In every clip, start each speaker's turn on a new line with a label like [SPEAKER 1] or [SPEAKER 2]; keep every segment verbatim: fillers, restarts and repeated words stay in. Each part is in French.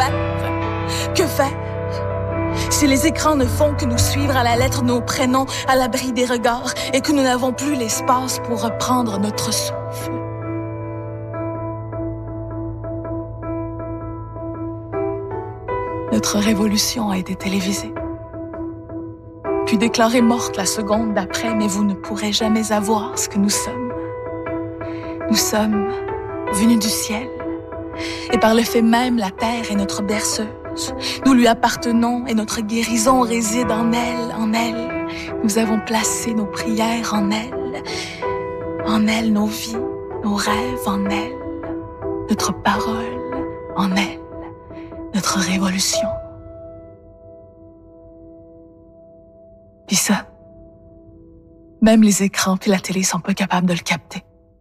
[SPEAKER 1] faire? Que faire? Si les écrans ne font que nous suivre à la lettre nos prénoms à l'abri des regards et que nous n'avons plus l'espace pour reprendre notre souffle. Notre révolution a été télévisée, puis déclarée morte la seconde d'après, mais vous ne pourrez jamais avoir ce que nous sommes. Nous sommes venus du ciel, et par le fait même, la terre est notre berceuse. Nous lui appartenons et notre guérison réside en elle, en elle. Nous avons placé nos prières en elle, en elle nos vies, nos rêves en elle, notre parole en elle, notre révolution. Puis ça, même les écrans puis la télé sont pas capables de le capter.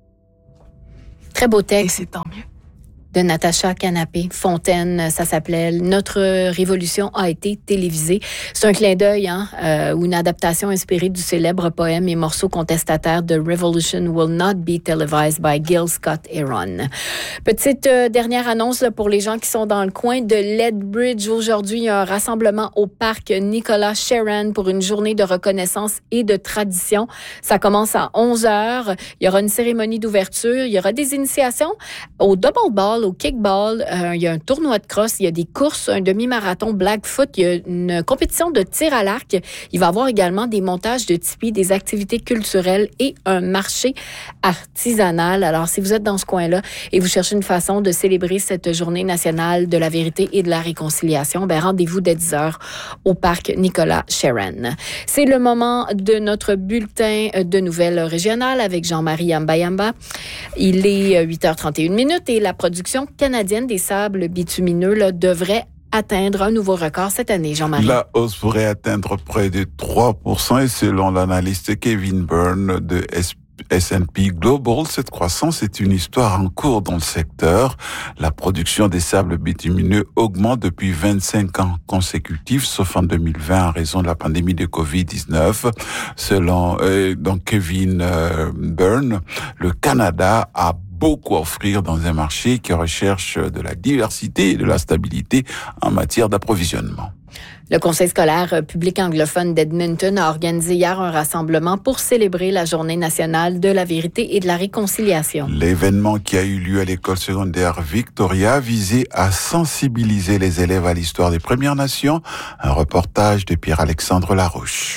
[SPEAKER 2] Très beau texte.
[SPEAKER 1] Et c'est tant mieux.
[SPEAKER 2] De Natacha Canapé Fontaine, ça s'appelait « Notre révolution a été télévisée ». C'est un clin d'œil, hein, euh, ou une adaptation inspirée du célèbre poème et morceau contestataire de « Revolution will not be televised by Gil Scott Heron ». Petite euh, dernière annonce là, pour les gens qui sont dans le coin de Lethbridge. Aujourd'hui, il y a un rassemblement au parc Nicolas Sheran pour une journée de reconnaissance et de tradition. Ça commence à onze heures. Il y aura une cérémonie d'ouverture. Il y aura des initiations au double ball, au kickball, euh, il y a un tournoi de crosse, il y a des courses, un demi-marathon Blackfoot, il y a une compétition de tir à l'arc. Il va y avoir également des montages de tipis, des activités culturelles et un marché artisanal. Alors, si vous êtes dans ce coin-là et vous cherchez une façon de célébrer cette journée nationale de la vérité et de la réconciliation, ben rendez-vous dès dix heures au parc Nicolas Sheran. C'est le moment de notre bulletin de nouvelles régionales avec Jean-Marie Yamba-Yamba. Il est huit heures trente et une minutes et la production canadienne des sables bitumineux là, devrait atteindre un nouveau record cette année, Jean-Marie.
[SPEAKER 3] La hausse pourrait atteindre près de trois pour cent et selon l'analyste Kevin Byrne de S and P Global, cette croissance est une histoire en cours dans le secteur. La production des sables bitumineux augmente depuis vingt-cinq ans consécutifs, sauf en deux mille vingt en raison de la pandémie de covid dix-neuf. Selon euh, donc Kevin euh, Byrne, le Canada a beaucoup à offrir dans un marché qui recherche de la diversité et de la stabilité en matière d'approvisionnement.
[SPEAKER 2] Le Conseil scolaire public anglophone d'Edmonton a organisé hier un rassemblement pour célébrer la Journée nationale de la vérité et de la réconciliation.
[SPEAKER 3] L'événement qui a eu lieu à l'école secondaire Victoria visait à sensibiliser les élèves à l'histoire des Premières Nations. Un reportage de Pierre-Alexandre Larouche.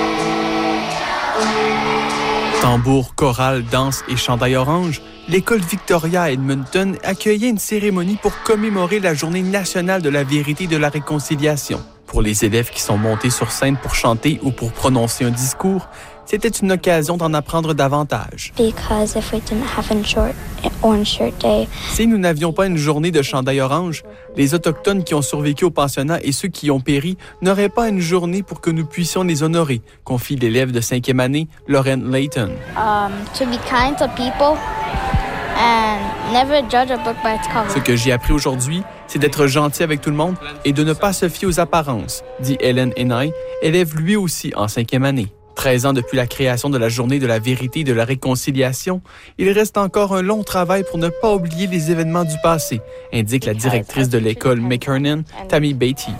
[SPEAKER 4] Tambour, chorale, danse et chandail orange, l'école Victoria à Edmonton accueillait une cérémonie pour commémorer la Journée nationale de la vérité et de la réconciliation. Pour les élèves qui sont montés sur scène pour chanter ou pour prononcer un discours, c'était une occasion d'en apprendre davantage.
[SPEAKER 5] Because if we didn't have a short orange shirt day,
[SPEAKER 4] si nous n'avions pas une journée de chandail orange, les Autochtones qui ont survécu au pensionnat et ceux qui y ont péri n'auraient pas une journée pour que nous puissions les honorer, confie l'élève de cinquième année, Lauren Layton.
[SPEAKER 5] Um, to be kind to people and never judge a book by its cover.
[SPEAKER 4] Ce que j'ai appris aujourd'hui, c'est d'être gentil avec tout le monde et de ne pas se fier aux apparences, dit Ellen Enai, élève lui aussi en cinquième année. treize ans depuis la création de la Journée de la vérité et de la réconciliation, il reste encore un long travail pour ne pas oublier les événements du passé, indique la directrice de l'école McKernan, Tammy Beatty.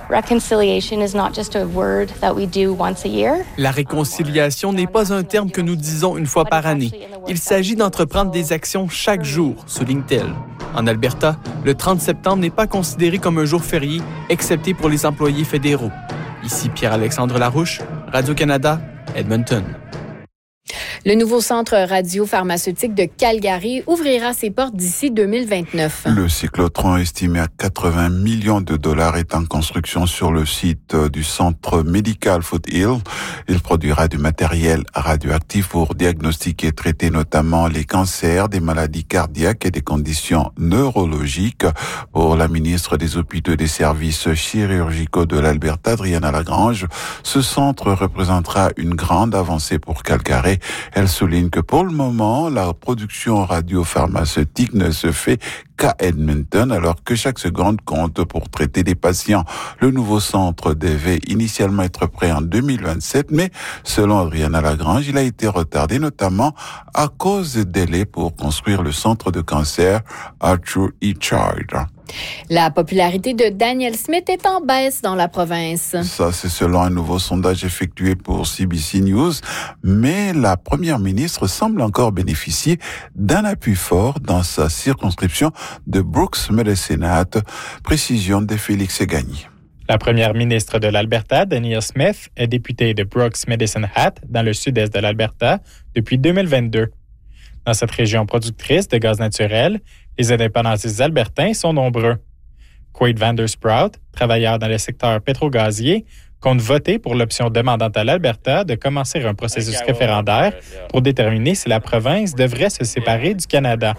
[SPEAKER 4] La réconciliation n'est pas un terme que nous disons une fois par année. Il s'agit d'entreprendre des actions chaque jour, souligne-t-elle. En Alberta, le trente septembre n'est pas considéré comme un jour férié, excepté pour les employés fédéraux. Ici Pierre-Alexandre Larouche, Radio-Canada, Edmonton.
[SPEAKER 2] Le nouveau centre radio-pharmaceutique de Calgary ouvrira ses portes d'ici deux mille vingt-neuf.
[SPEAKER 3] Le cyclotron estimé à quatre-vingts millions de dollars est en construction sur le site du centre médical Foothill. Il produira du matériel radioactif pour diagnostiquer et traiter notamment les cancers, des maladies cardiaques et des conditions neurologiques. Pour la ministre des Hôpitaux et des Services chirurgicaux de l'Alberta, Adriana Lagrange, ce centre représentera une grande avancée pour Calgary. Elle souligne que pour le moment, la production radiopharmaceutique ne se fait qu'à Edmonton, alors que chaque seconde compte pour traiter des patients. Le nouveau centre devait initialement être prêt en deux mille vingt-sept, mais selon Adriana Lagrange, il a été retardé notamment à cause des délais pour construire le centre de cancer Arthur E. Chard.
[SPEAKER 2] La popularité de Danielle Smith est en baisse dans la province.
[SPEAKER 3] Ça, c'est selon un nouveau sondage effectué pour C B C News. Mais la première ministre semble encore bénéficier d'un appui fort dans sa circonscription de Brooks Medicine. Précision de Félix Gagny.
[SPEAKER 6] La première ministre de l'Alberta, Danielle Smith, est députée de Brooks Medicine Hat, dans le sud-est de l'Alberta, depuis deux mille vingt-deux. Dans cette région productrice de gaz naturel, les indépendantistes albertains sont nombreux. Quade Vandersprout, travailleur dans le secteur pétro-gazier, compte voter pour l'option demandant à l'Alberta de commencer un processus référendaire pour déterminer si la province devrait se séparer du Canada.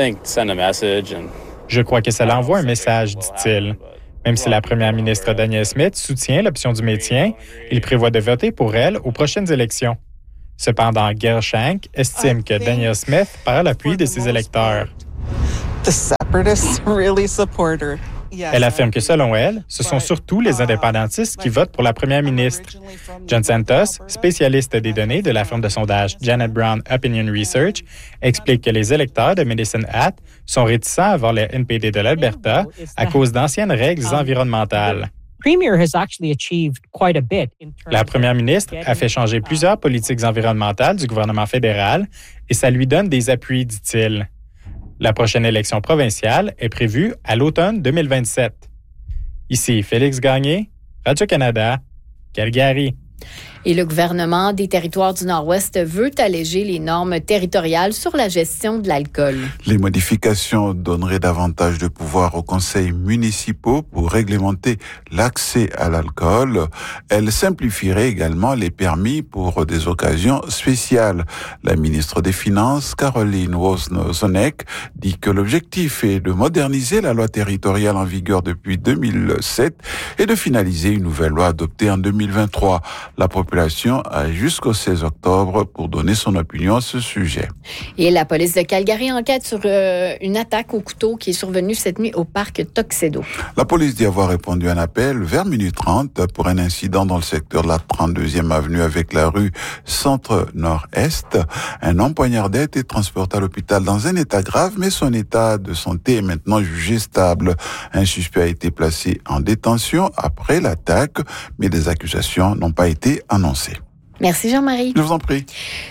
[SPEAKER 6] Je crois que cela envoie un message, dit-il. Même si la première ministre Danielle Smith soutient l'option du maintien, il prévoit de voter pour elle aux prochaines élections. Cependant, Gail Shank estime que Danielle Smith perd l'appui de ses électeurs. Elle affirme que selon elle, ce sont surtout les indépendantistes qui votent pour la première ministre. John Santos, spécialiste des données de la firme de sondage Janet Brown Opinion Research, explique que les électeurs de Medicine Hat sont réticents à voir le N P D de l'Alberta à cause d'anciennes règles environnementales. La première ministre a fait changer plusieurs politiques environnementales du gouvernement fédéral et ça lui donne des appuis, dit-il. La prochaine élection provinciale est prévue à l'automne deux mille vingt-sept. Ici Félix Gagné, Radio-Canada, Calgary.
[SPEAKER 2] Et le gouvernement des Territoires du Nord-Ouest veut alléger les normes territoriales sur la gestion de l'alcool.
[SPEAKER 3] Les modifications donneraient davantage de pouvoir aux conseils municipaux pour réglementer l'accès à l'alcool. Elles simplifieraient également les permis pour des occasions spéciales. La ministre des Finances, Caroline Wozniak, dit que l'objectif est de moderniser la loi territoriale en vigueur depuis deux mille sept et de finaliser une nouvelle loi adoptée en deux mille vingt-trois. La population a jusqu'au seize octobre pour donner son opinion à ce sujet.
[SPEAKER 2] Et la police de Calgary enquête sur euh, une attaque au couteau qui est survenue cette nuit au parc Tuxedo.
[SPEAKER 3] La police dit avoir répondu à un appel vers minuit trente pour un incident dans le secteur de la trente-deuxième avenue avec la rue Centre-Nord-Est. Un homme poignardé a été transporté à l'hôpital dans un état grave, mais son état de santé est maintenant jugé stable. Un suspect a été placé en détention après l'attaque, mais des accusations n'ont pas été annoncées.
[SPEAKER 2] Merci Jean-Marie.
[SPEAKER 3] Je vous en prie.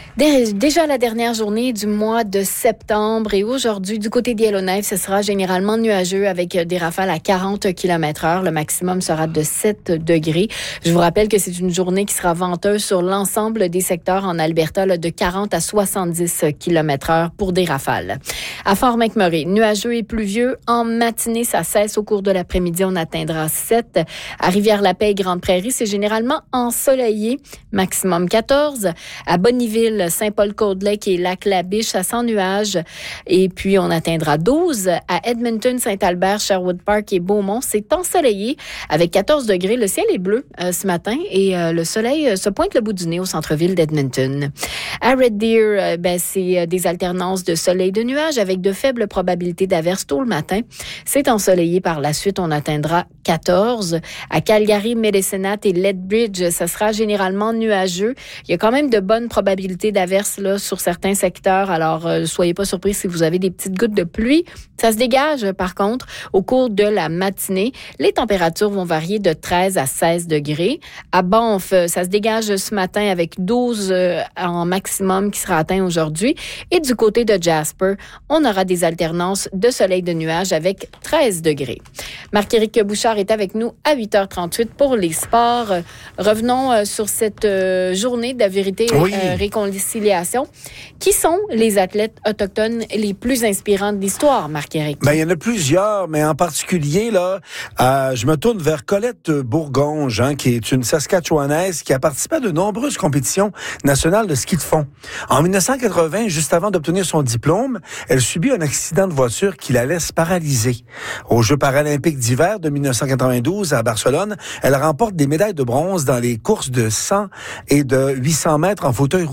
[SPEAKER 2] Déjà la dernière journée du mois de septembre et aujourd'hui, du côté de Yellowknife, ce sera généralement nuageux avec des rafales à quarante kilomètres heure. Le maximum sera de sept degrés. Je vous rappelle que c'est une journée qui sera venteuse sur l'ensemble des secteurs en Alberta là, de quarante à soixante-dix kilomètres heure pour des rafales. À Fort McMurray, nuageux et pluvieux. En matinée, ça cesse au cours de l'après-midi. On atteindra sept. À Rivière-la-Paix et Grande-Prairie, c'est généralement ensoleillé. Maximum quatorze. À Bonnyville, Saint-Paul-Côte-Lake et Lac-La-Biche, ça sent nuage. Et puis, on atteindra douze. À Edmonton, Saint-Albert, Sherwood Park et Beaumont, c'est ensoleillé avec quatorze degrés. Le ciel est bleu euh, ce matin et euh, le soleil euh, se pointe le bout du nez au centre-ville d'Edmonton. À Red Deer, euh, ben, c'est euh, des alternances de soleil et de nuages avec de faibles probabilités d'averses tôt le matin. C'est ensoleillé par la suite. On atteindra quatorze. À Calgary, Medicine Hat et Lethbridge, ça sera généralement nuageux. Il y a quand même de bonnes probabilités d'averses là, sur certains secteurs. Alors, ne euh, soyez pas surpris si vous avez des petites gouttes de pluie. Ça se dégage, par contre, au cours de la matinée. Les températures vont varier de treize à seize degrés. À Banff, ça se dégage ce matin avec douze euh, en maximum qui sera atteint aujourd'hui. Et du côté de Jasper, on aura des alternances de soleil et de nuages avec treize degrés. Marc-Éric Bouchard est avec nous à huit heures trente-huit pour les sports. Revenons euh, sur cette euh, journée de la vérité et oui. euh, réconciliation. Qui sont les athlètes autochtones les plus inspirants de l'histoire, Marc-Éric?
[SPEAKER 7] Ben, il y en a plusieurs, mais en particulier, là, euh, je me tourne vers Colette Bourgonge, hein, qui est une Saskatchewanaise qui a participé à de nombreuses compétitions nationales de ski de fond. En dix-neuf cent quatre-vingts, juste avant d'obtenir son diplôme, elle subit un accident de voiture qui la laisse paralysée. Aux Jeux paralympiques d'hiver de dix-neuf cent quatre-vingt-douze à Barcelone, elle remporte des médailles de bronze dans les courses de cent et de huit cents mètres en fauteuil roulant.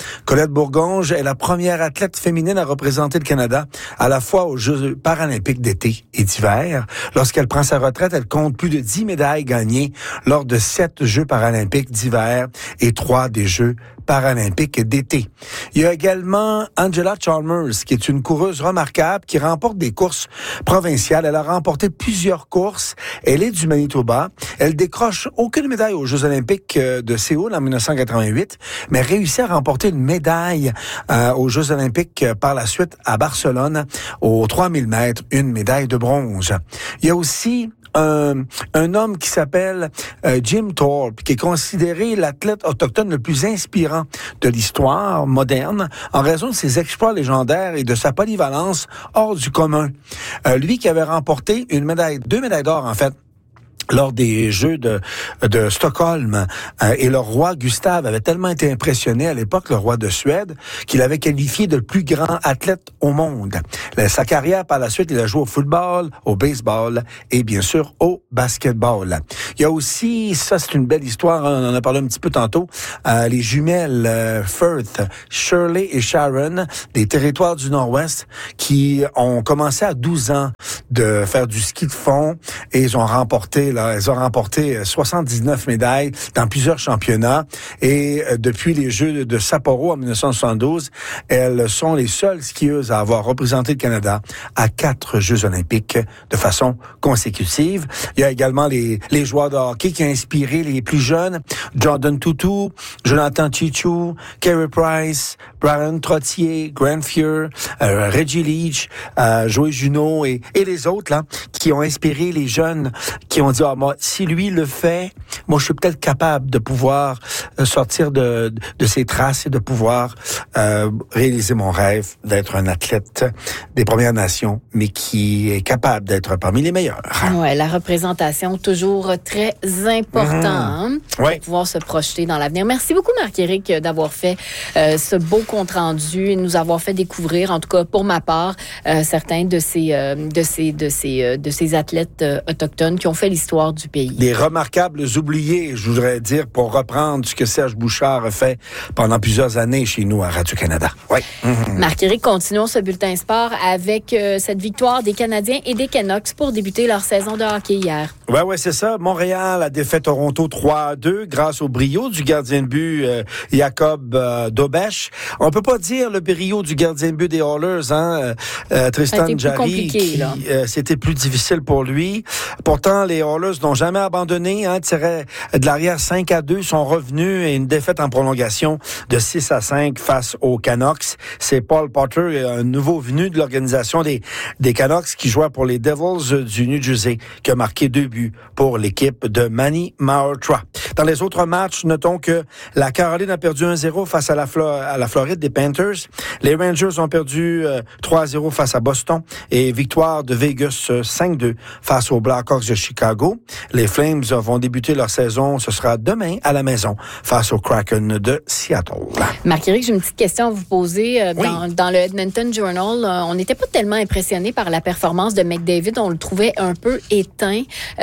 [SPEAKER 7] Colette Bourgonge est la première athlète féminine à représenter le Canada à la fois aux Jeux paralympiques d'été et d'hiver. Lorsqu'elle prend sa retraite, elle compte plus de dix médailles gagnées lors de sept Jeux paralympiques d'hiver et trois des Jeux paralympiques d'été. Il y a également Angela Chalmers, qui est une coureuse remarquable qui remporte des courses provinciales. Elle a remporté plusieurs courses. Elle est du Manitoba. Elle décroche aucune médaille aux Jeux olympiques de Séoul en dix-neuf cent quatre-vingt-huit, mais réussit à remporter une médaille euh, aux Jeux olympiques euh, par la suite à Barcelone aux trois mille mètres, une médaille de bronze. Il y a aussi Un, un homme qui s'appelle euh, Jim Thorpe, qui est considéré l'athlète autochtone le plus inspirant de l'histoire moderne en raison de ses exploits légendaires et de sa polyvalence hors du commun. Euh, lui qui avait remporté une médaille, deux médailles d'or en fait, lors des Jeux de, de Stockholm. Euh, et le roi Gustave avait tellement été impressionné à l'époque, le roi de Suède, qu'il avait qualifié de le plus grand athlète au monde. Sa carrière, par la suite, il a joué au football, au baseball et bien sûr au basketball. Il y a aussi, ça c'est une belle histoire, on en a parlé un petit peu tantôt, euh, les jumelles euh, Firth, Shirley et Sharon, des territoires du Nord-Ouest, qui ont commencé à douze ans de faire du ski de fond et ils ont remporté Là, elles ont remporté soixante-dix-neuf médailles dans plusieurs championnats et euh, depuis les Jeux de Sapporo en dix-neuf cent soixante-douze, elles sont les seules skieuses à avoir représenté le Canada à quatre Jeux olympiques de façon consécutive. Il y a également les, les joueurs de hockey qui ont inspiré les plus jeunes, Jordan Tootoo, Jonathan Chichou, Carey Price, Brian Trottier, Grant Fuhr, euh, Reggie Leach, euh, Joey Juneau et, et les autres là qui ont inspiré les jeunes qui ont dit ah, moi, si lui le fait, moi je suis peut-être capable de pouvoir euh, sortir de, de ses traces et de pouvoir euh, réaliser mon rêve d'être un athlète des Premières Nations, mais qui est capable d'être parmi les meilleurs.
[SPEAKER 2] Ouais, la représentation toujours très important mmh. hein,
[SPEAKER 7] ouais.
[SPEAKER 2] pour pouvoir se projeter dans l'avenir. Merci beaucoup Marc-Éric d'avoir fait euh, ce beau compte-rendu et nous avoir fait découvrir, en tout cas pour ma part, euh, certains de ces euh, de ces de ces euh, de ces athlètes euh, autochtones qui ont fait l'histoire du pays.
[SPEAKER 7] Des remarquables oubliés, je voudrais dire, pour reprendre ce que Serge Bouchard a fait pendant plusieurs années chez nous à Radio-Canada. Oui. Mm-hmm.
[SPEAKER 2] Marc-Éric, continuons ce bulletin sport avec euh, cette victoire des Canadiens et des Canucks pour débuter leur saison de hockey hier.
[SPEAKER 7] Oui, oui, c'est ça. Montréal a défait Toronto trois à deux grâce au brio du gardien de but euh, Jacob euh, Dobeš. On peut pas dire le brio du gardien de but des Oilers, hein, euh, Tristan Jarry, qui euh, c'était plus difficile pour lui. Pourtant, les Oilers n'ont jamais abandonné, hein, tiraient de l'arrière cinq à deux, sont revenus et une défaite en prolongation de six à cinq face aux Canucks. C'est Paul Potter, un nouveau venu de l'organisation des, des Canucks qui jouait pour les Devils du New Jersey, qui a marqué deux buts pour l'équipe de Manny Malhotra. Dans les autres matchs, notons que la Caroline a perdu un zéro face à la, Flo- à la Floride des Panthers. Les Rangers ont perdu euh, trois à zéro face à Boston et victoire de Vegas euh, cinq deux face aux Blackhawks de Chicago. Les Flames vont débuter leur saison, ce sera demain à la maison face au Kraken de Seattle.
[SPEAKER 2] Marc-Éric, j'ai une petite question à vous poser. Euh,
[SPEAKER 7] oui.
[SPEAKER 2] dans, dans le Edmonton Journal, euh, on n'était pas tellement impressionné par la performance de McDavid. On le trouvait un peu éteint.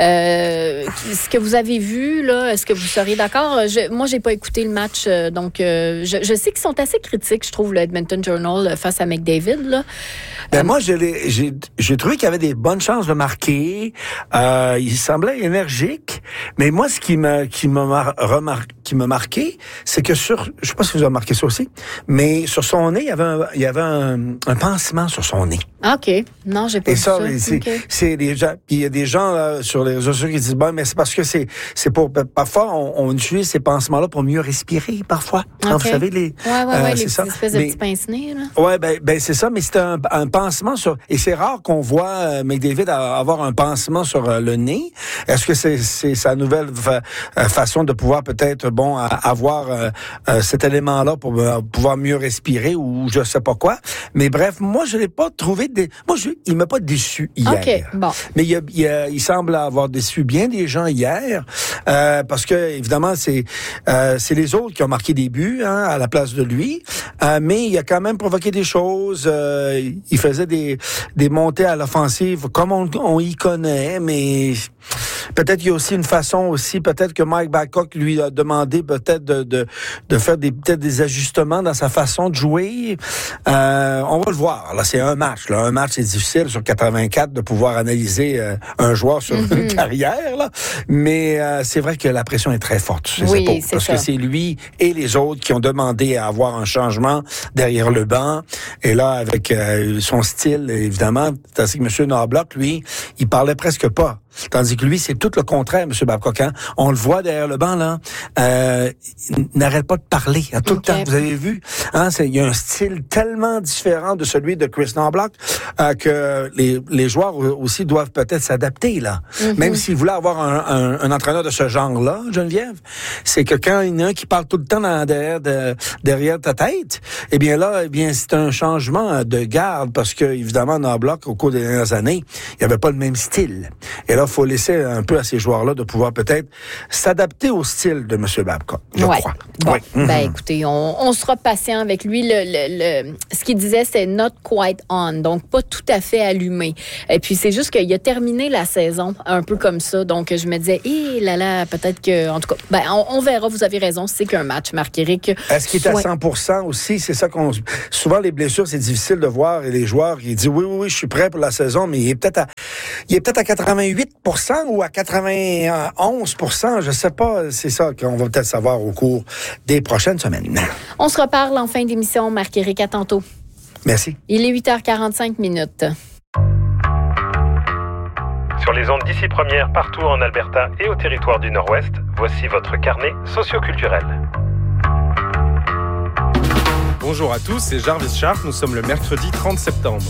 [SPEAKER 2] Euh, ce que vous avez vu, là, est-ce que vous seriez d'accord? Je, moi, j'ai pas écouté le match, euh, donc euh, je, je sais qu'ils sont assez critiques, je trouve, le Edmonton Journal face à McDavid. Là.
[SPEAKER 7] Ben
[SPEAKER 2] euh,
[SPEAKER 7] moi, je l'ai, j'ai, j'ai trouvé qu'il y avait des bonnes chances de marquer. Euh, il semblait énergique, mais moi, ce qui m'a, qui m'a remarqué, qui m'a marqué, c'est que sur, je sais pas si vous avez remarqué ça aussi, mais sur son nez, il y avait un, il y avait un, un pansement sur son nez.
[SPEAKER 2] Ah, OK. Non, j'ai pas
[SPEAKER 7] Et
[SPEAKER 2] vu
[SPEAKER 7] ça,
[SPEAKER 2] ça.
[SPEAKER 7] c'est,
[SPEAKER 2] okay.
[SPEAKER 7] c'est des gens, puis il y a des gens là, sur les réseaux sociaux qui disent, bon, mais c'est parce que c'est, c'est pour, parfois, on, on utilise ces pansements-là pour mieux respirer, parfois.
[SPEAKER 2] Okay.
[SPEAKER 7] Quand vous savez, les,
[SPEAKER 2] ouais, ouais, ouais,
[SPEAKER 7] euh,
[SPEAKER 2] les
[SPEAKER 7] c'est ça.
[SPEAKER 2] espèces de
[SPEAKER 7] mais,
[SPEAKER 2] petits pince-nez, là.
[SPEAKER 7] Ouais, ben, ben, c'est ça, mais c'est un, un pansement sur, et c'est rare qu'on voit euh, McDavid avoir un pansement sur euh, le nez. Est-ce que c'est, c'est sa nouvelle fa- euh, façon de pouvoir peut-être, bon, à, avoir euh, euh, cet élément-là pour euh, pouvoir mieux respirer ou je sais pas quoi. Mais bref, moi, je l'ai pas trouvé, dé... moi, je, il m'a pas déçu hier.
[SPEAKER 2] OK, bon.
[SPEAKER 7] Mais il, a, il, a, il semble avoir déçu bien des gens hier, euh, parce que, évidemment, c'est, euh, c'est les autres qui ont marqué des buts, hein, à la place de lui. Euh, mais il a quand même provoqué des choses. Euh, il faisait des, des montées à l'offensive comme on, on y connaît, mais Peut-être qu'il y a aussi une façon aussi, peut-être que Mike Babcock lui a demandé peut-être de, de, de faire des, peut-être des ajustements dans sa façon de jouer. Euh, on va le voir. Là, c'est un match. Là. Un match, c'est difficile sur quatre-vingt-quatre de pouvoir analyser euh, un joueur sur mm-hmm. une carrière. Là. Mais euh, c'est vrai que la pression est très forte sur ses
[SPEAKER 2] oui,
[SPEAKER 7] épaules.
[SPEAKER 2] C'est
[SPEAKER 7] parce
[SPEAKER 2] ça.
[SPEAKER 7] que c'est lui et les autres qui ont demandé à avoir un changement derrière le banc. Et là, avec euh, son style, évidemment, tandis que M. Knobloch, lui, il parlait presque pas. Tandis que lui, c'est tout le contraire, M. Babcock. Hein? On le voit derrière le banc, là. Euh, il n'arrête pas de parler hein, tout okay. le temps. Vous avez vu? Hein, c'est, il y a un style tellement différent de celui de Chris Knobloch euh, que les, les joueurs aussi doivent peut-être s'adapter, là. Mm-hmm. Même s'ils voulaient avoir un, un, un entraîneur de ce genre-là, Geneviève, c'est que quand il y en a un qui parle tout le temps dans, derrière, de, derrière ta tête, eh bien là, eh bien c'est un changement de garde parce que, évidemment, Knobloch, au cours des dernières années, il n'y avait pas le même style. Et là, il faut laisser un peu à ces joueurs-là de pouvoir peut-être s'adapter au style de M. Babcock, je
[SPEAKER 2] ouais.
[SPEAKER 7] crois.
[SPEAKER 2] Bon,
[SPEAKER 7] oui.
[SPEAKER 2] ben
[SPEAKER 7] mm-hmm.
[SPEAKER 2] écoutez, on, on sera patient avec lui. Le, le, le, ce qu'il disait, c'est not quite on, donc pas tout à fait allumé. Et puis c'est juste qu'il a terminé la saison un peu comme ça, donc je me disais, hé là là, peut-être que, en tout cas, ben on, on verra. Vous avez raison, c'est qu'un match, Marc-Éric.
[SPEAKER 7] Est-ce qu'il est à cent pour cent aussi? C'est ça qu'on. Souvent les blessures, c'est difficile de voir et les joueurs, ils disent oui, oui, oui, je suis prêt pour la saison, mais il est peut-être à, il est peut-être à quatre-vingt-huit pour cent ou à quatre-vingt-onze pour cent, je sais pas. C'est ça qu'on va peut-être savoir au cours des prochaines semaines.
[SPEAKER 2] On se reparle en fin d'émission, Marc-Éric. À tantôt.
[SPEAKER 7] Merci.
[SPEAKER 2] Il est huit heures quarante-cinq minutes.
[SPEAKER 8] Sur les ondes d'ici première, partout en Alberta et au territoire du Nord-Ouest, voici votre carnet socioculturel.
[SPEAKER 9] Bonjour à tous, c'est Jarvis Sharp. Nous sommes le mercredi trente septembre.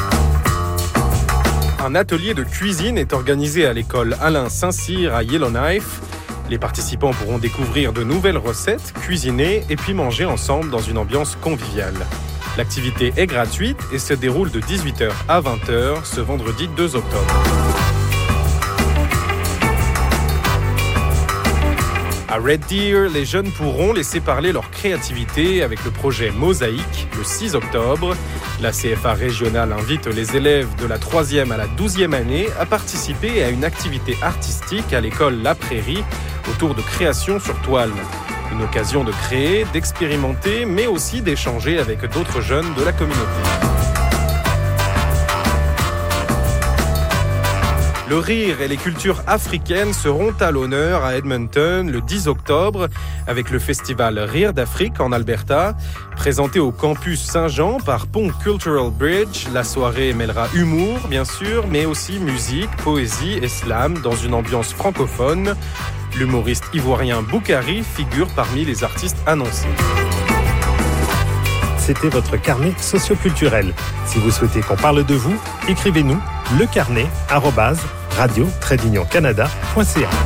[SPEAKER 9] Un atelier de cuisine est organisé à l'école Alain Saint-Cyr à Yellowknife. Les participants pourront découvrir de nouvelles recettes, cuisiner et puis manger ensemble dans une ambiance conviviale. L'activité est gratuite et se déroule de dix-huit heures à vingt heures ce vendredi deux octobre. À Red Deer, les jeunes pourront laisser parler leur créativité avec le projet Mosaïque le six octobre. La C F A régionale invite les élèves de la troisième à la douzième année à participer à une activité artistique à l'école La Prairie autour de création sur toile. Une occasion de créer, d'expérimenter, mais aussi d'échanger avec d'autres jeunes de la communauté. Le rire et les cultures africaines seront à l'honneur à Edmonton le dix octobre avec le festival Rire d'Afrique en Alberta. Présenté au campus Saint-Jean par Pont Cultural Bridge, la soirée mêlera humour bien sûr, mais aussi musique, poésie et slam dans une ambiance francophone. L'humoriste ivoirien Boukari figure parmi les artistes annoncés.
[SPEAKER 8] C'était votre carnet socioculturel. Si vous souhaitez qu'on parle de vous, écrivez-nous lecarnet arobase radio tiret d'union canada point c a.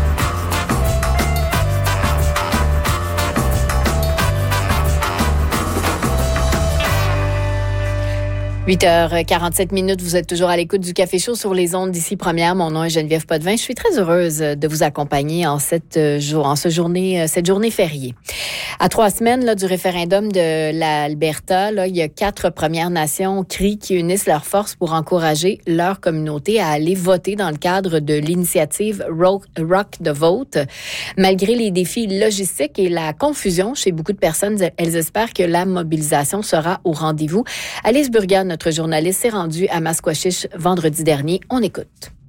[SPEAKER 2] huit heures quarante-sept minutes, vous êtes toujours à l'écoute du Café Chaud sur les ondes d'ici première. Mon nom est Geneviève Potvin. Je suis très heureuse de vous accompagner en cette jour, en ce journée, cette journée fériée. À trois semaines là, du référendum de l'Alberta, là, il y a quatre Premières Nations Cris qui unissent leurs forces pour encourager leur communauté à aller voter dans le cadre de l'initiative Rock, Rock the Vote. Malgré les défis logistiques et la confusion chez beaucoup de personnes, elles espèrent que la mobilisation sera au rendez-vous. Alice Burgade, notre journaliste, s'est rendue à Masquachish vendredi dernier. On écoute.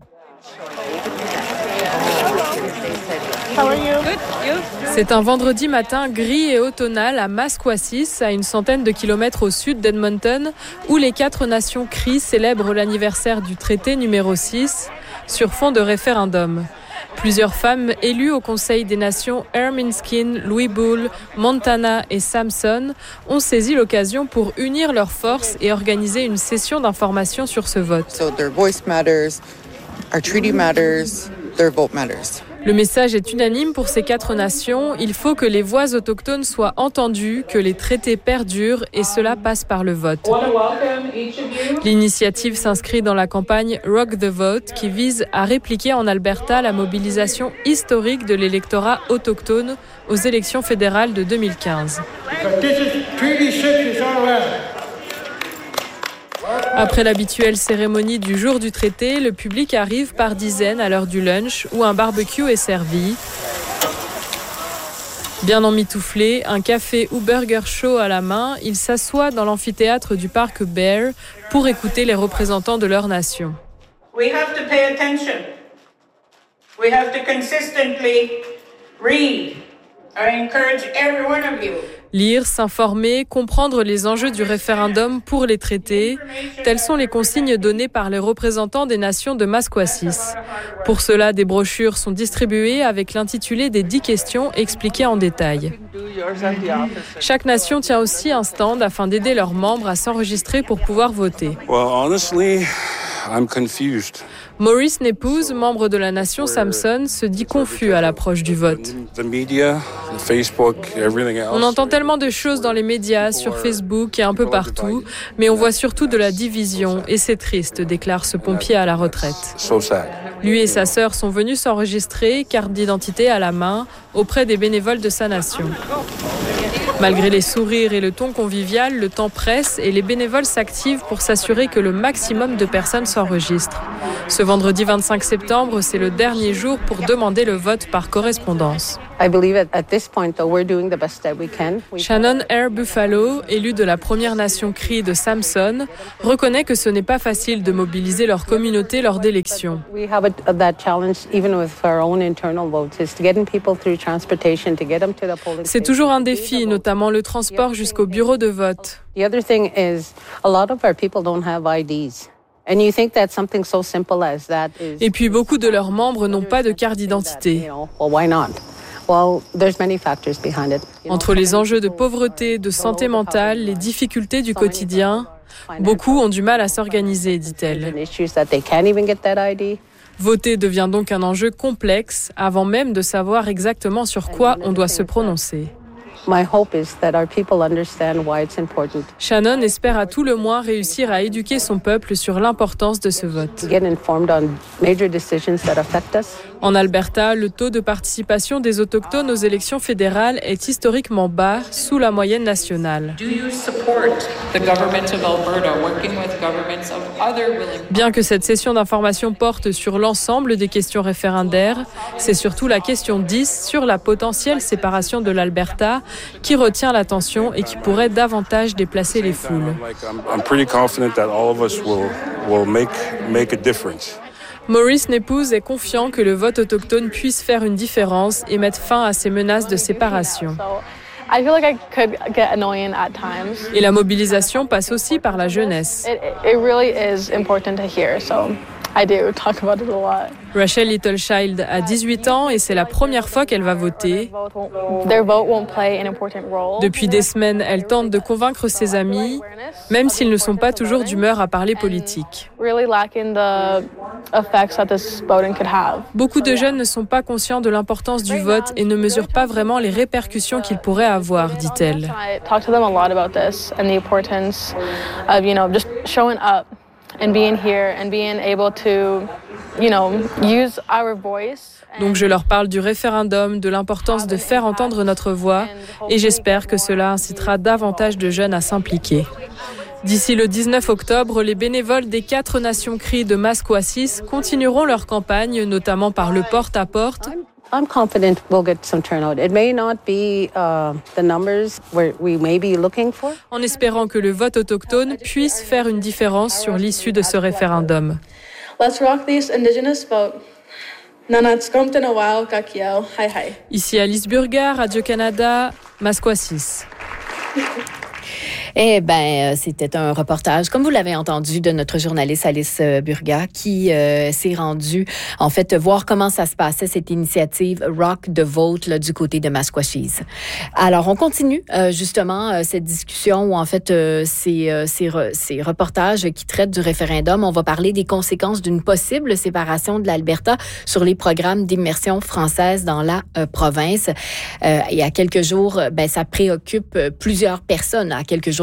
[SPEAKER 10] C'est un vendredi matin gris et automnal à Masquacis, à une centaine de kilomètres au sud d'Edmonton, où les quatre nations Cris célèbrent l'anniversaire du traité numéro six sur fond de référendum. Plusieurs femmes élues au Conseil des Nations, Ermineskin, Louis Bull, Montana et Samson, ont saisi l'occasion pour unir leurs forces et organiser une session d'information sur ce vote.
[SPEAKER 11] So their voice matters, our treaty matters, their vote matters.
[SPEAKER 10] Le message est unanime pour ces quatre nations. Il faut que les voix autochtones soient entendues, que les traités perdurent et cela passe par le vote. L'initiative s'inscrit dans la campagne Rock the Vote qui vise à répliquer en Alberta la mobilisation historique de l'électorat autochtone aux élections fédérales de deux mille quinze. Après l'habituelle cérémonie du jour du traité, le public arrive par dizaines à l'heure du lunch où un barbecue est servi. Bien emmitouflé, un café ou burger chaud à la main, ils s'assoient dans l'amphithéâtre du parc Bear pour écouter les représentants de leur nation.
[SPEAKER 12] We have to pay attention. We have to consistently read. I encourage every one of you.
[SPEAKER 10] Lire, s'informer, comprendre les enjeux du référendum pour les traités, telles sont les consignes données par les représentants des nations de Maskwacis. Pour cela, des brochures sont distribuées avec l'intitulé des dix questions expliquées en détail. Chaque nation tient aussi un stand afin d'aider leurs membres à s'enregistrer pour pouvoir voter.
[SPEAKER 13] Well, honestly, I'm confused.
[SPEAKER 10] Maurice Nepouze, membre de la nation Samson, se dit confus à l'approche du vote. On entend tellement de choses dans les médias, sur Facebook et un peu partout, mais on voit surtout de la division et c'est triste, déclare ce pompier à la retraite. Lui et sa sœur sont venus s'enregistrer, carte d'identité à la main, auprès des bénévoles de sa nation. Malgré les sourires et le ton convivial, le temps presse et les bénévoles s'activent pour s'assurer que le maximum de personnes s'enregistrent. Ce vendredi vingt-cinq septembre, c'est le dernier jour pour demander le vote par correspondance. Shannon Air Buffalo, élue de la Première Nation Cree de Samson, reconnaît que ce n'est pas facile de mobiliser leur communauté lors d'élections. C'est toujours un défi, notamment le transport jusqu'au bureau de vote. Et puis beaucoup de leurs membres n'ont pas de carte d'identité. Entre les enjeux de pauvreté, de santé mentale, les difficultés du quotidien, beaucoup ont du mal à s'organiser, dit-elle. Voter devient donc un enjeu complexe avant même de savoir exactement sur quoi on doit se prononcer. Shannon espère à tout le moins réussir à éduquer son peuple sur l'importance de ce vote. En Alberta, le taux de participation des Autochtones aux élections fédérales est historiquement bas, sous la moyenne nationale. Bien que cette session d'information porte sur l'ensemble des questions référendaires, c'est surtout la question dix sur la potentielle séparation de l'Alberta qui retient l'attention et qui pourrait davantage déplacer les foules. Maurice Nepouze est confiant que le vote autochtone puisse faire une différence et mettre fin à ces menaces de séparation. Et la mobilisation passe aussi par la jeunesse. Rachel Littlechild a dix-huit ans et c'est la première fois qu'elle va voter. Depuis des semaines, elle tente de convaincre ses amis, même s'ils ne sont pas toujours d'humeur à parler politique. Beaucoup de jeunes ne sont pas conscients de l'importance du vote et ne mesurent pas vraiment les répercussions qu'il pourrait avoir, dit-elle. Donc je leur parle du référendum, de l'importance de faire entendre notre voix et j'espère que cela incitera davantage de jeunes à s'impliquer. D'ici le dix-neuf octobre, les bénévoles des quatre nations Cree de Maskwacis continueront leur campagne, notamment par le porte-à-porte.
[SPEAKER 14] I'm confident we'll get some turnout. It may not be uh, the numbers where we may be looking for.
[SPEAKER 10] En espérant que le vote autochtone puisse faire une différence sur l'issue de ce référendum.
[SPEAKER 15] Let's rock this indigenous vote.
[SPEAKER 10] Ici Alice Burgard, Radio-Canada, Maskwacis.
[SPEAKER 2] Eh bien, c'était un reportage, comme vous l'avez entendu, de notre journaliste Alice Burgard qui euh, s'est rendue, en fait, voir comment ça se passait, cette initiative Rock the Vote là, du côté de Maskwacis. Alors, on continue euh, justement euh, cette discussion où, en fait, euh, ces, euh, ces, re, ces reportages qui traitent du référendum. On va parler des conséquences d'une possible séparation de l'Alberta sur les programmes d'immersion française dans la euh, province. Euh, et à quelques jours, ben, ça préoccupe plusieurs personnes. À quelques jours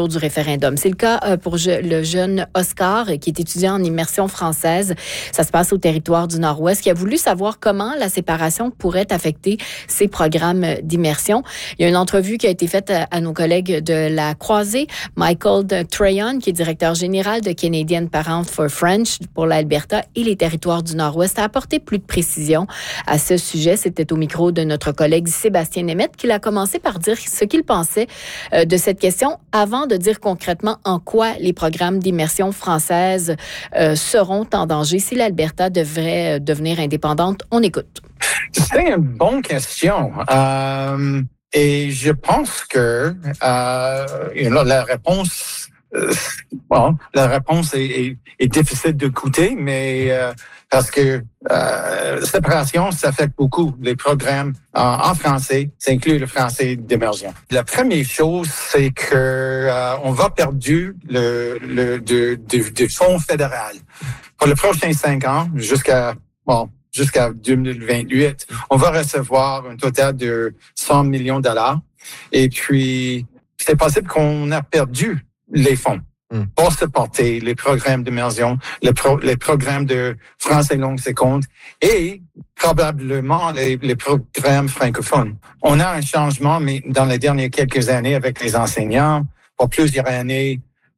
[SPEAKER 2] jour du référendum. C'est le cas euh, pour je, le jeune Oscar, qui est étudiant en immersion française. Ça se passe au territoire du Nord-Ouest, qui a voulu savoir comment la séparation pourrait affecter ses programmes d'immersion. Il y a une entrevue qui a été faite à, à nos collègues de la Croisée, Michael Trayon, qui est directeur général de Canadian Parents for French pour l'Alberta et les territoires du Nord-Ouest, a apporté plus de précision à ce sujet. C'était au micro de notre collègue Sébastien Nemeth qu'il a commencé par dire ce qu'il pensait euh, de cette question avant de dire concrètement en quoi les programmes d'immersion française euh, seront en danger si l'Alberta devrait euh, devenir indépendante. On écoute.
[SPEAKER 16] C'est une bonne question. Euh, et je pense que euh, you know, la réponse, euh, bon, la réponse est, est, est difficile d'écouter, mais euh, parce que euh, séparation, ça affecte beaucoup les programmes en, en français, ça inclut le français d'immersion. La première chose, c'est que euh, on va perdre le, le de, de, de fonds fédéral pour les prochains cinq ans jusqu'à bon. jusqu'à deux mille vingt-huit, on va recevoir un total de cent millions de dollars. Et puis, c'est possible qu'on a perdu les fonds mm. pour supporter les programmes d'immersion, les, pro, les programmes de français langue seconde et probablement les, les programmes francophones. On a un changement, mais dans les dernières quelques années avec les enseignants, pour plusieurs années,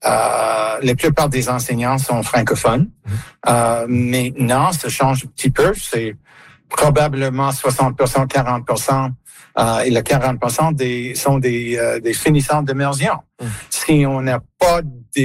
[SPEAKER 16] Euh, la plupart des enseignants sont francophones. Mm-hmm. Euh, maintenant, ça change un petit peu. C'est probablement soixante pour cent, quarante pour cent euh, et le quarante pour cent des, sont des, euh, des finissants d'immersion. Mm. Si on n'a pas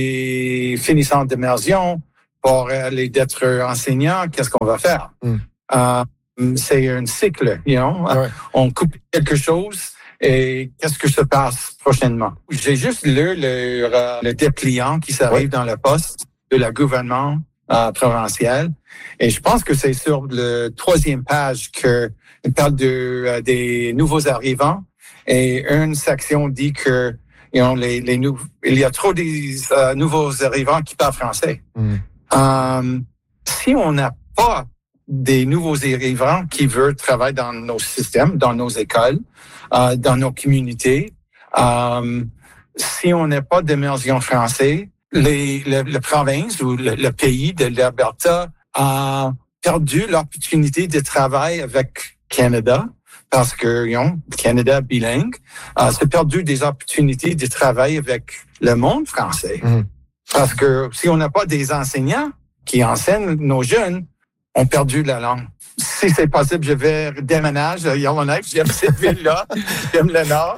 [SPEAKER 16] des finissants d'immersion pour aller d'être enseignants, qu'est-ce qu'on va faire? Mm. Euh, c'est un cycle, you know? Ouais. On coupe quelque chose. Et qu'est-ce que se passe prochainement? J'ai juste lu le, le dépliant qui s'arrive oui. dans le poste de la gouvernement euh, provincial. Et je pense que c'est sur le troisième page que il parle de euh, des nouveaux arrivants. Et une section dit que you know, les, les nou- il y a trop de euh, nouveaux arrivants qui parlent français. Mm. Euh, si on n'a pas des nouveaux arrivants qui veulent travailler dans nos systèmes, dans nos écoles, euh, dans nos communautés. Euh, si on n'a pas d'immersion française, les, le, le province ou le, le pays de l'Alberta a perdu l'opportunité de travailler avec Canada parce que, you know, Canada bilingue, euh, c'est perdu des opportunités de travailler avec le monde français. Mmh. Parce que si on n'a pas des enseignants qui enseignent nos jeunes, on a perdu la langue. Si c'est possible, je vais déménager à Yellowknife. J'aime cette ville-là. J'aime le Nord.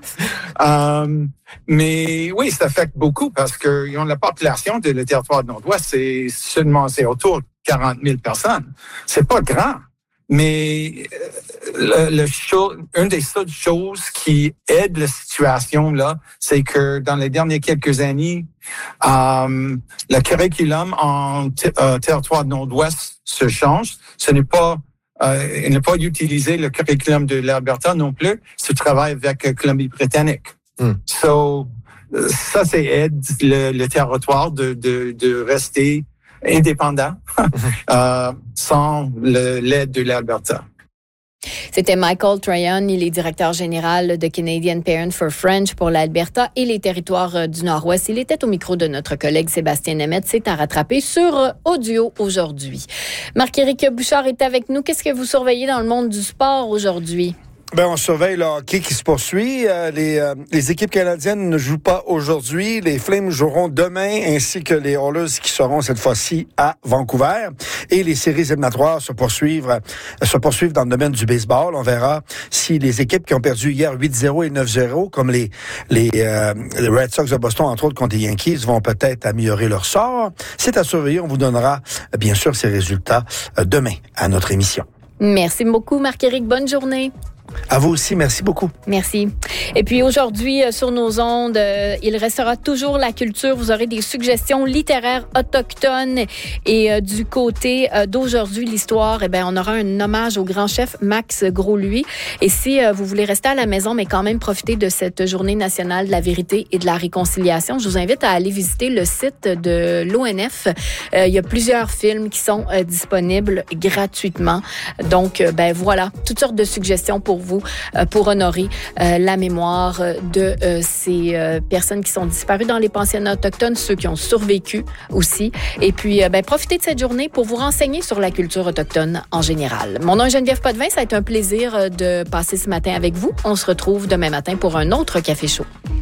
[SPEAKER 16] Um, mais oui, ça affecte beaucoup parce que you know, la population de le territoire de Nord-Ouest, c'est seulement c'est autour de quarante mille personnes. C'est pas grand. Mais le, le show, une des seules choses qui aide la situation là, c'est que dans les dernières quelques années, um, le curriculum en t- euh, territoire de Nord-Ouest se change. Ce n'est pas, euh, il n'est pas utilisé le curriculum de l'Alberta non plus. Se travaille avec euh, Colombie-Britannique. Mm. So, ça c'est aide le, le territoire de, de, de rester indépendant euh, sans le, l'aide de l'Alberta.
[SPEAKER 2] C'était Michael Trayon, il est directeur général de Canadian Parents for French pour l'Alberta et les territoires du Nord-Ouest. Il était au micro de notre collègue Sébastien Nemeth. C'est à rattraper sur audio aujourd'hui. Marc-Éric Bouchard est avec nous. Qu'est-ce que vous surveillez dans le monde du sport aujourd'hui?
[SPEAKER 7] Ben, on surveille le hockey qui se poursuit. Euh, les, euh, les équipes canadiennes ne jouent pas aujourd'hui. Les Flames joueront demain, ainsi que les Oilers qui seront cette fois-ci à Vancouver. Et les séries éliminatoires se poursuivent, euh, se poursuivent dans le domaine du baseball. On verra si les équipes qui ont perdu hier huit zéro et neuf zéro, comme les, les, euh, les Red Sox de Boston, entre autres contre les Yankees, vont peut-être améliorer leur sort. C'est à surveiller. On vous donnera, euh, bien sûr, ces résultats euh, demain à notre émission.
[SPEAKER 2] Merci beaucoup, Marc-Éric. Bonne journée.
[SPEAKER 7] À vous aussi, merci beaucoup.
[SPEAKER 2] Merci. Et puis aujourd'hui, euh, sur nos ondes, euh, il restera toujours la culture. Vous aurez des suggestions littéraires autochtones. Et euh, du côté euh, d'aujourd'hui, l'histoire, eh bien, on aura un hommage au grand chef Max Gros-Louis. Et si euh, vous voulez rester à la maison, mais quand même profiter de cette journée nationale de la vérité et de la réconciliation, je vous invite à aller visiter le site de l'O N F. Euh, il y a plusieurs films qui sont euh, disponibles gratuitement. Donc, euh, ben voilà, toutes sortes de suggestions pour vous, euh, pour honorer euh, la mémoire mémoire de euh, ces euh, personnes qui sont disparues dans les pensionnats autochtones, ceux qui ont survécu aussi. Et puis, euh, ben, profitez de cette journée pour vous renseigner sur la culture autochtone en général. Mon nom est Geneviève Potvin. Ça a été un plaisir de passer ce matin avec vous. On se retrouve demain matin pour un autre Café Chaud.